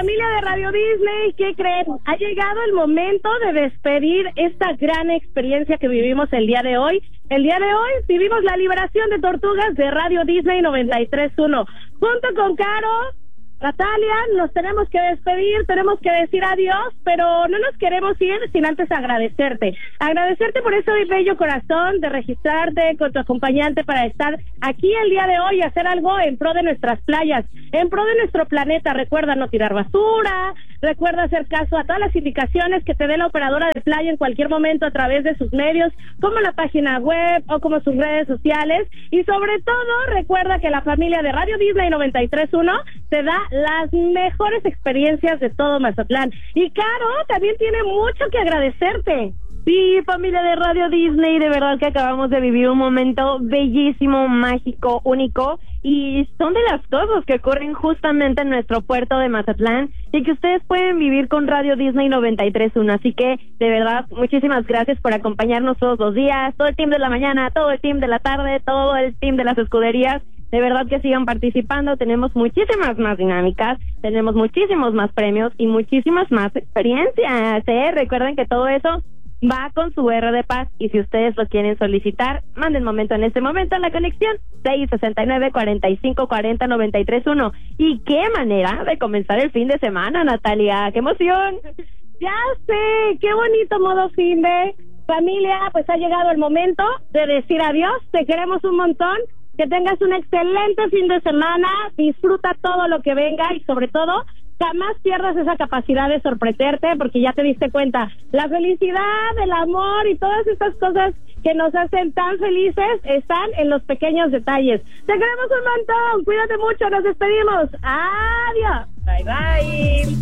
Familia de Radio Disney, ¿qué creen? Ha llegado el momento de despedir esta gran experiencia que vivimos el día de hoy. El día de hoy vivimos la liberación de tortugas de Radio Disney 93.1. Junto con Caro, Natalia, nos tenemos que despedir, tenemos que decir adiós, pero no nos queremos ir sin antes agradecerte. Agradecerte por ese bello corazón de registrarte con tu acompañante para estar aquí el día de hoy y hacer algo en pro de nuestras playas, en pro de nuestro planeta. Recuerda no tirar basura, recuerda hacer caso a todas las indicaciones que te dé la operadora de playa en cualquier momento a través de sus medios, como la página web o como sus redes sociales. Y sobre todo, recuerda que la familia de Radio Disney 93.1 te da las mejores experiencias de todo Mazatlán. Y Caro también tiene mucho que agradecerte. Sí, familia de Radio Disney, de verdad que acabamos de vivir un momento bellísimo, mágico, único, y son de las cosas que ocurren justamente en nuestro puerto de Mazatlán y que ustedes pueden vivir con Radio Disney 93.1, así que de verdad muchísimas gracias por acompañarnos todos los días, todo el team de la mañana, todo el team de la tarde, todo el team de las escuderías. De verdad que sigan participando, tenemos muchísimas más dinámicas, tenemos muchísimos más premios y muchísimas más experiencias, Recuerden que todo eso va con su R de Paz y si ustedes lo quieren solicitar, manden momento en este momento a la conexión 669-4540-93.1. Y qué manera de comenzar el fin de semana, Natalia, qué emoción. Ya sé, qué bonito modo fin de familia, pues ha llegado el momento de decir adiós, te queremos un montón. Que tengas un excelente fin de semana, disfruta todo lo que venga y sobre todo, jamás pierdas esa capacidad de sorprenderte porque ya te diste cuenta, la felicidad, el amor y todas estas cosas que nos hacen tan felices están en los pequeños detalles. Te queremos un montón, cuídate mucho, nos despedimos, adiós. Bye bye.